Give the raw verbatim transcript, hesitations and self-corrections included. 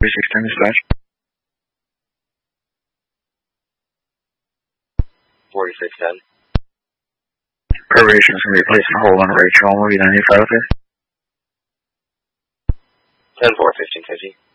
six ten dispatch. forty-six ten. Preparation is going to be placed on hold on Rachel. Will be ninety-five there. ten four fifteen fifty.